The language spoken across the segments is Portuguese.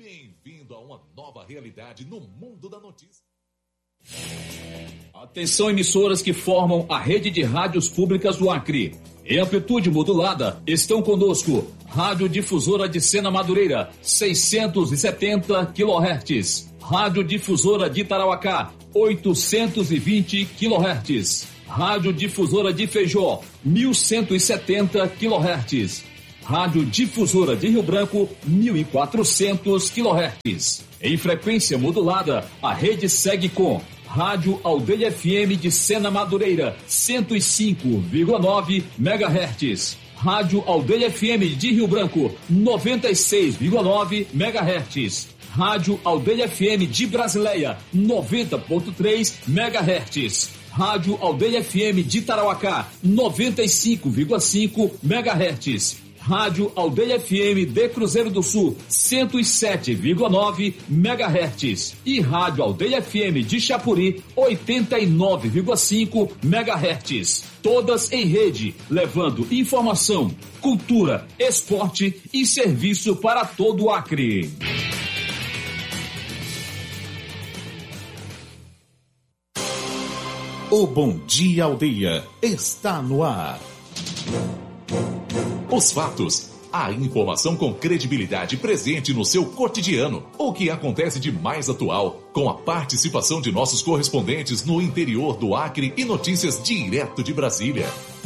Bem-vindo a uma nova realidade no mundo da notícia. Atenção, emissoras que formam a rede de rádios públicas do Acre. Em amplitude modulada, estão conosco Rádio Difusora de Sena Madureira, 670 kHz. Rádio Difusora de Tarauacá, 820 kHz. Rádio Difusora de Feijó, 1170 kHz. Rádio Difusora de Rio Branco, 1400 kHz. Em frequência modulada, a rede segue com Rádio Aldeia FM de Sena Madureira, 105,9 MHz. Rádio Aldeia FM de Rio Branco, 96,9 MHz. Rádio Aldeia FM de Brasileia, 90,3 MHz. Rádio Aldeia FM de Tarauacá, 95,5 MHz. Rádio Aldeia FM de Cruzeiro do Sul, 107,9 MHz. E Rádio Aldeia FM de Chapuri, 89,5 MHz. Todas em rede, levando informação, cultura, esporte e serviço para todo o Acre. O Bom Dia Aldeia está no ar. Os fatos, a informação com credibilidade presente no seu cotidiano. O que acontece de mais atual, com a participação de nossos correspondentes no interior do Acre e notícias direto de Brasília.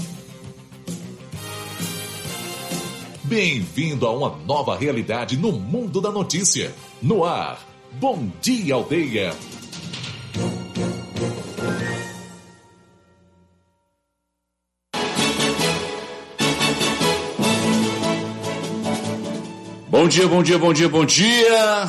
Bem-vindo a uma nova realidade no mundo da notícia. No ar, Bom Dia Aldeia. Bom dia, bom dia, bom dia, bom dia.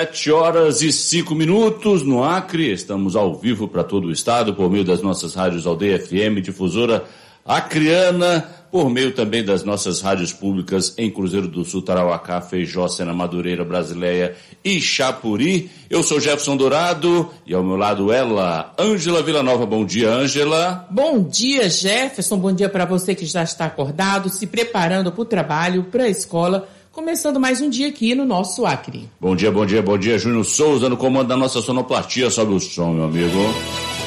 7h05 no Acre. Estamos ao vivo para todo o estado por meio das nossas rádios Aldeia FM, Difusora Acreana, por meio também das nossas rádios públicas em Cruzeiro do Sul, Tarauacá, Feijó, Sena Madureira, Brasileia e Chapuri. Eu sou Jefferson Dourado e ao meu lado ela, Ângela Villanova. Bom dia, Ângela. Bom dia, Jefferson. Bom dia para você que já está acordado, se preparando para o trabalho, para a escola. Começando mais um dia aqui no nosso Acre. Bom dia, bom dia, bom dia. Júnior Souza no comando da nossa sonoplastia. Sobe o som, meu amigo.